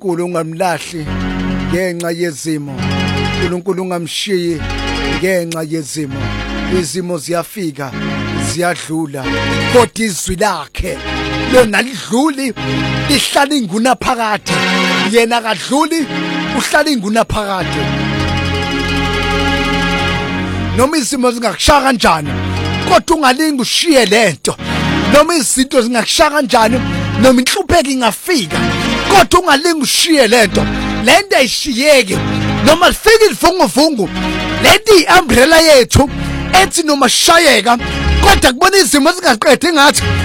uNkulunkulu ungamlahli ngenxa yezimo, uNkulunkulu ungamshiyi ngenxa yezimo. Izimo ziyafika ziyadlula kodwa izwi lakhe lona lidluli, lihlala inguna phakade. Yena kadluli, uhlala inguna phakade. Noma izimo zingakushaya kanjani kodwa ungalingi ushiye lento. Noma izinto zingakushaya kanjani, noma inhlupheko ingafika kodwa ungalingi ushiye lento. Lento ayishiyeki noma lifika ilivunguvungu. Lento i-umbrella yethu ethi noma shayeka kodwa kubona izimo zingaqedi ngathi